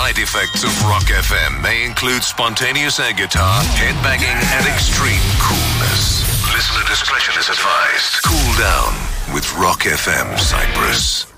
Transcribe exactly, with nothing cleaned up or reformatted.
side effects of Rock F M may include spontaneous air guitar, headbanging, and extreme coolness. Listener discretion is advised. Cool down with Rock F M Cyprus.